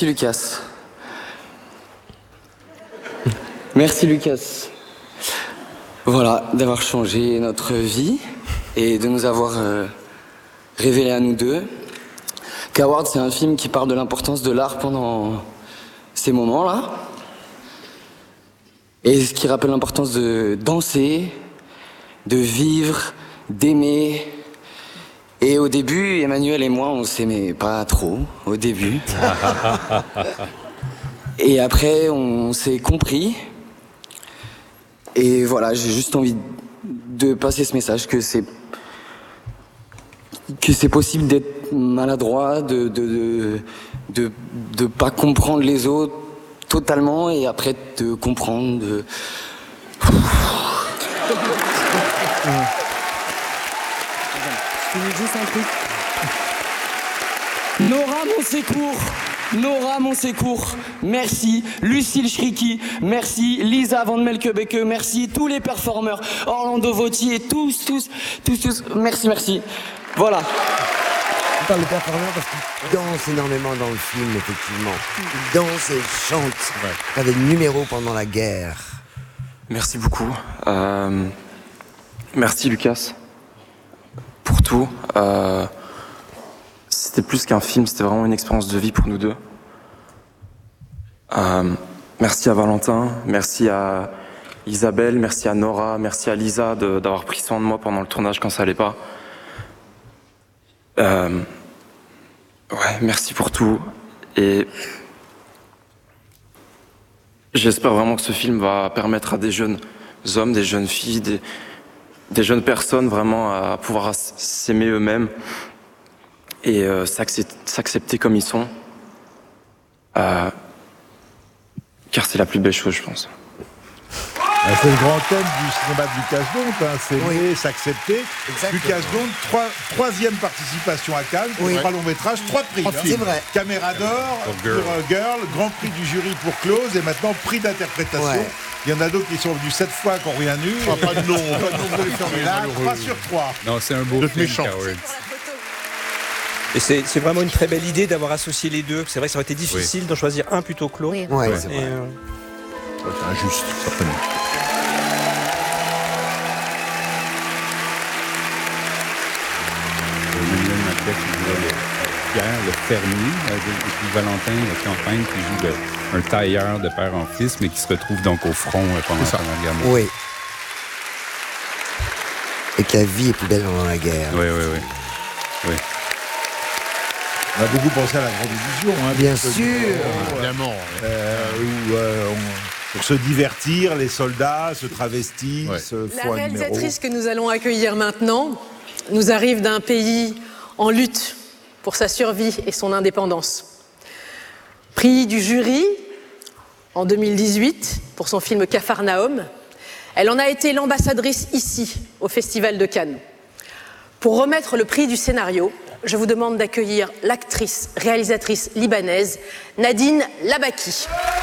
Merci Lucas. Merci Lucas. Voilà, d'avoir changé notre vie et de nous avoir révélé à nous deux qu'Howard, c'est un film qui parle de l'importance de l'art pendant ces moments-là. Et ce qui rappelle l'importance de danser, de vivre, d'aimer. Et au début, Emmanuel et moi, on s'aimait pas trop, au début. Et après, on s'est compris. Et voilà, j'ai juste envie de passer ce message que c'est possible d'être maladroit, de pas comprendre les autres totalement et après de comprendre. Nora Monsecourt, merci. Lucille Chriki, merci. Lisa Van Melkebeke, merci. Tous les performeurs, Orlando Vautier, tous. Merci. Voilà. On parle de performeurs parce qu'ils dansent énormément dans le film, effectivement. Ils dansent et chantent. Pas des numéros pendant la guerre. Merci beaucoup. Merci Lucas pour tout. C'était plus qu'un film, c'était vraiment une expérience de vie pour nous deux. Merci à Valentin, merci à Isabelle, merci à Nora, merci à Lisa d'avoir pris soin de moi pendant le tournage quand ça allait pas. Merci pour tout. Et j'espère vraiment que ce film va permettre à des jeunes hommes, des jeunes filles, des jeunes personnes vraiment à pouvoir s'aimer eux-mêmes et s'accepter comme ils sont. Car c'est la plus belle chose, je pense. C'est le grand thème du cinéma de Lucas Dont, hein, s'aimer, s'accepter. Lucas Dont, troisième participation à Cannes, pour 3 longs métrages, 3 prix. C'est vrai. Caméra d'or pour Girl, grand prix du jury pour Close et maintenant prix d'interprétation. Ouais. Il y en a d'autres qui sont venus 7 fois qui n'ont rien eu. Pas de nom, mais là, 3 sur 3. Non, c'est un beau film, Coward. Et c'est vraiment une très belle idée d'avoir associé les deux. C'est vrai que ça aurait été difficile d'en choisir un plutôt que l'autre. Oui, c'est vrai. C'est injuste, certainement. Emmanuel Maquet qui joue Pierre, le fermier, et puis Valentin, le campagne, qui joue un tailleur de père en fils, mais qui se retrouve donc au front pendant la Première Guerre mondiale. Oui. Et que la vie est plus belle pendant la guerre. Oui. On a beaucoup pensé à La Grande Illusion. Hein, bien sûr. Évidemment. Pour se divertir, les soldats se travestissent, font un numéro. La réalisatrice que nous allons accueillir maintenant nous arrive d'un pays en lutte pour sa survie et son indépendance. Prix du jury en 2018 pour son film Capharnaüm. Elle en a été l'ambassadrice ici, au Festival de Cannes. Pour remettre le prix du scénario, je vous demande d'accueillir l'actrice, réalisatrice libanaise Nadine Labaki.